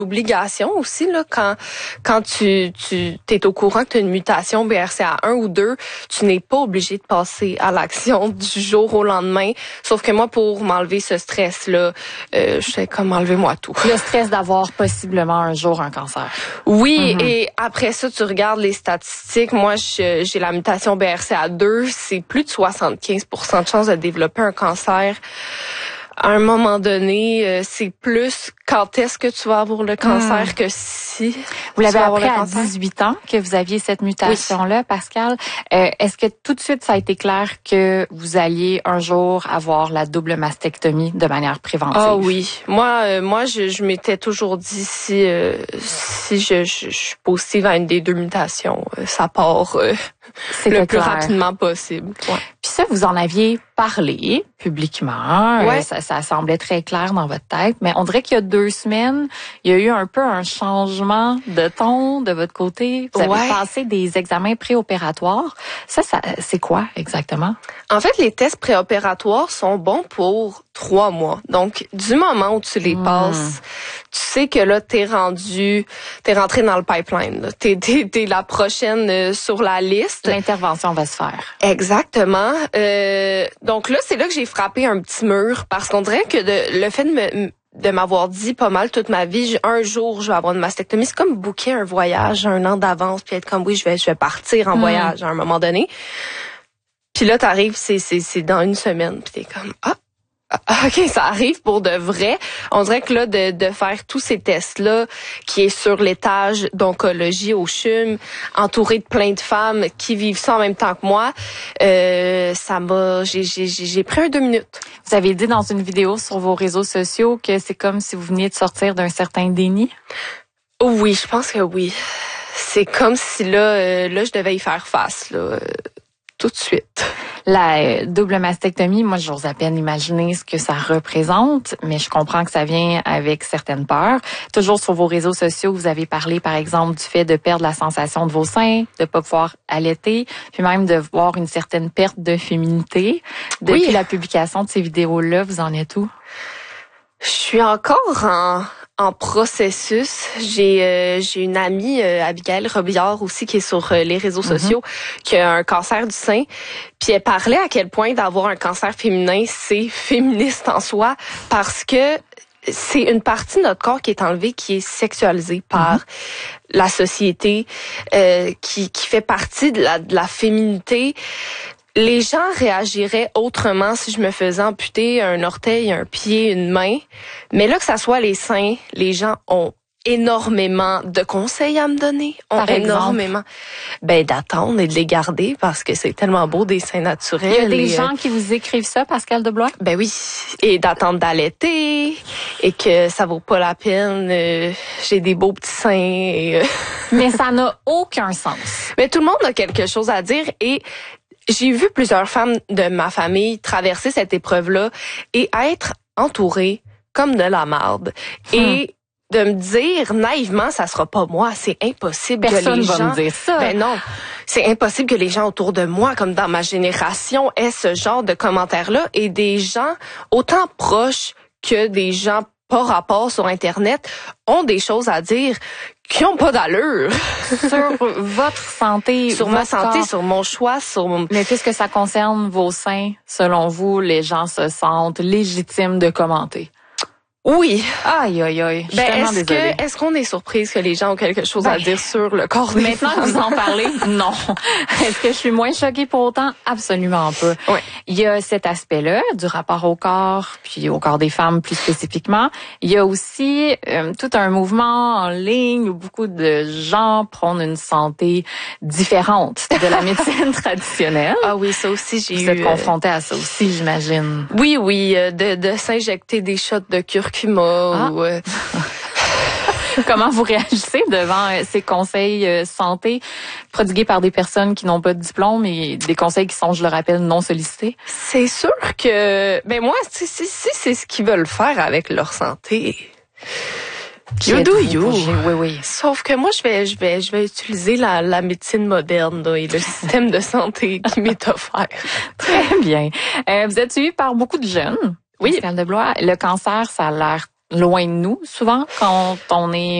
obligation aussi là quand tu t'es au courant que tu as une mutation BRCA1 ou 2, tu n'es pas obligé de passer à l'action du jour au lendemain. Sauf que moi, pour m'enlever ce stress là, je fais comme enlevez-moi tout. Le stress d'avoir possiblement un jour un cancer. Oui, et après ça, tu regardes les statistiques. Moi, j'ai la mutation BRCA2, c'est plus de 75% de chances de développer un cancer. À un moment donné, c'est plus quand est-ce que tu vas avoir le cancer que si vous l'avez appris à 18 ans que vous aviez cette mutation-là, oui. Pascal. Est-ce que tout de suite ça a été clair que vous alliez un jour avoir la double mastectomie de manière préventive? Ah oui, moi je m'étais toujours dit si je suis positive à une des deux mutations, ça part le plus rapidement possible. Ouais. Puis ça, vous en aviez parlé publiquement. Ouais. Ça semblait très clair dans votre tête. Mais on dirait qu'il y a 2 semaines, il y a eu un peu un changement de ton de votre côté. Vous avez passé des examens préopératoires. Ça c'est quoi exactement? En fait, les tests préopératoires sont bons pour 3 mois. Donc, du moment où tu les passes, tu sais que là, t'es rentré dans le pipeline. Là. T'es la prochaine sur la liste. L'intervention va se faire. Exactement. Donc là, c'est là que j'ai frappé un petit mur parce qu'on dirait que le fait de m'avoir dit pas mal toute ma vie, un jour je vais avoir une mastectomie, c'est comme booker un voyage 1 an d'avance puis être comme oui, je vais partir en voyage à un moment donné. Puis là, t'arrives, c'est dans 1 semaine, puis t'es comme OK, ça arrive pour de vrai. On dirait que là, de faire tous ces tests-là, qui est sur l'étage d'oncologie au CHUM, entouré de plein de femmes qui vivent ça en même temps que moi, j'ai pris 2 minutes. Vous avez dit dans une vidéo sur vos réseaux sociaux que c'est comme si vous veniez de sortir d'un certain déni? Oui, je pense que oui. C'est comme si là, je devais y faire face, là. Tout de suite. La double mastectomie, moi, j'ose à peine imaginer ce que ça représente, mais je comprends que ça vient avec certaines peurs. Toujours sur vos réseaux sociaux, vous avez parlé, par exemple, du fait de perdre la sensation de vos seins, de pas pouvoir allaiter, puis même de voir une certaine perte de féminité. Depuis la publication de ces vidéos-là, vous en êtes où? Je suis encore en processus. J'ai une amie, Abigail Robillard aussi, qui est sur les réseaux sociaux, qui a un cancer du sein. Puis elle parlait à quel point d'avoir un cancer féminin, c'est féministe en soi, parce que c'est une partie de notre corps qui est enlevée, qui est sexualisée par la société, qui fait partie de la féminité. Les gens réagiraient autrement si je me faisais amputer un orteil, un pied, une main. Mais là, que ça soit les seins, les gens ont énormément de conseils à me donner. Énormément. D'attendre et de les garder parce que c'est tellement beau des seins naturels. Il y a des gens qui vous écrivent ça, Pascal Deblois? Ben oui. Et d'attendre d'allaiter et que ça vaut pas la peine. J'ai des beaux petits seins. Mais ça n'a aucun sens. Mais tout le monde a quelque chose à dire et j'ai vu plusieurs femmes de ma famille traverser cette épreuve-là et être entourées comme de la marde. Et de me dire naïvement, ça sera pas moi, c'est impossible que les gens... va me dire ça. Ben non, c'est impossible que les gens autour de moi, comme dans ma génération, aient ce genre de commentaires-là et des gens autant proches que des gens pas rapport sur Internet ont des choses à dire qui ont pas d'allure. Sur votre santé, sur ma santé, sur mon choix, sur mon... Mais puisque ça concerne vos seins, selon vous, les gens se sentent légitimes de commenter? Oui. Aïe, aïe, aïe. Je suis tellement désolée. Est-ce qu'on est surprise que les gens ont quelque chose à dire sur le corps des Maintenant femmes? que vous en parlez, non. Est-ce que je suis moins choquée pour autant? Absolument pas. Oui. Il y a cet aspect-là du rapport au corps, puis au corps des femmes plus spécifiquement. Il y a aussi tout un mouvement en ligne où beaucoup de gens prônent une santé différente de la médecine traditionnelle. Ah oui, ça aussi, j'ai eu... Vous êtes confrontée à ça aussi, j'imagine. Oui, de s'injecter des shots de curcuma ou... Comment vous réagissez devant ces conseils santé prodigués par des personnes qui n'ont pas de diplôme et des conseils qui sont, je le rappelle, non sollicités? C'est sûr que, moi, si c'est ce qu'ils veulent faire avec leur santé, you do you. Oui. Sauf que moi, je vais utiliser la médecine moderne là, et le système de santé qui m'est offert. Très bien. Vous êtes suivi par beaucoup de jeunes. Oui. Pascal Deblois, le cancer, ça a l'air loin de nous souvent quand on est